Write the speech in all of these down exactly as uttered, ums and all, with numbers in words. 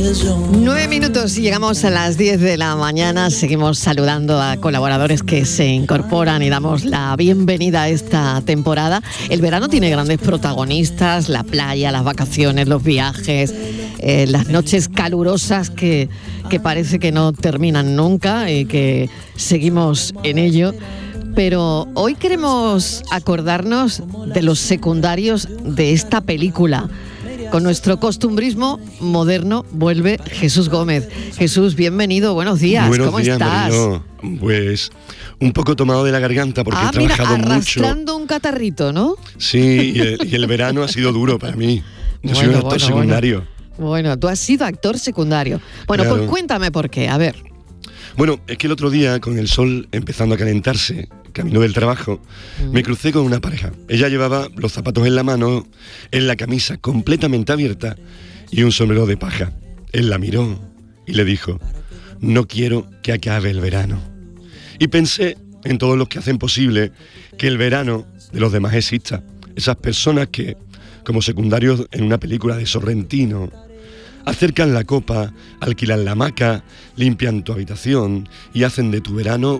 Nueve minutos y llegamos a las diez de la mañana. Seguimos saludando a colaboradores que se incorporan y damos la bienvenida a esta temporada. El verano tiene grandes protagonistas: la playa, las vacaciones, los viajes, eh, las noches calurosas que, que parece que no terminan nunca y que seguimos en ello. Pero hoy queremos acordarnos de los secundarios de esta película. Con nuestro costumbrismo moderno vuelve Jesús Gómez. Jesús, bienvenido, buenos días. Buenos ¿Cómo días, estás? Mariló. Pues un poco tomado de la garganta porque ah, he trabajado mira, mucho. arrastrando un catarrito, ¿no? Sí, y el, y el verano ha sido duro para mí. Yo bueno, soy un actor bueno, secundario. Bueno. bueno, tú has sido actor secundario. Bueno, Claro. pues cuéntame por qué, a ver. Bueno, es que el otro día, con el sol empezando a calentarse, camino del trabajo, mm. me crucé con una pareja. Ella llevaba los zapatos en la mano, en la camisa completamente abierta y un sombrero de paja. Él la miró y le dijo: no quiero que acabe el verano. Y pensé en todos los que hacen posible que el verano de los demás exista. Esas personas que, como secundarios en una película de Sorrentino, acercan la copa, alquilan la hamaca, limpian tu habitación y hacen de tu verano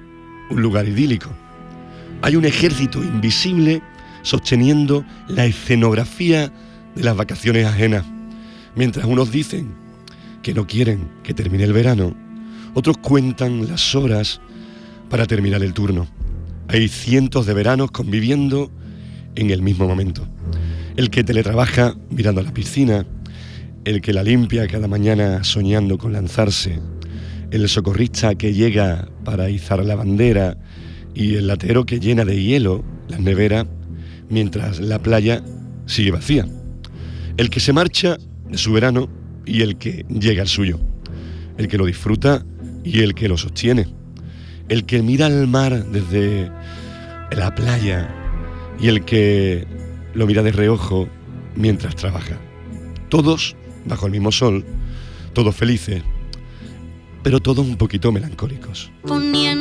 un lugar idílico. Hay un ejército invisible sosteniendo la escenografía de las vacaciones ajenas. Mientras unos dicen que no quieren que termine el verano, otros cuentan las horas para terminar el turno. Hay cientos de veranos conviviendo en el mismo momento. El que teletrabaja mirando a la piscina, el que la limpia cada mañana soñando con lanzarse, el socorrista que llega para izar la bandera y el latero que llena de hielo las neveras mientras la playa sigue vacía, el que se marcha de su verano y el que llega al suyo, el que lo disfruta y el que lo sostiene, el que mira al mar desde la playa y el que lo mira de reojo mientras trabaja. Todos bajo el mismo sol, todos felices, pero todos un poquito melancólicos.